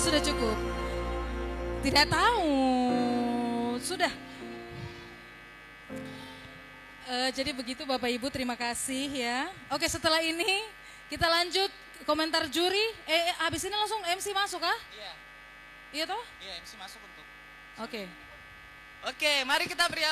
sudah cukup? Tidak tahu. Sudah. Jadi begitu Bapak Ibu, terima kasih ya. Oke, setelah ini kita lanjut komentar juri. Habis ini langsung MC masuk kah? Iya. Iya toh? Iya, MC masuk untuk. Oke. Oke, mari kita beri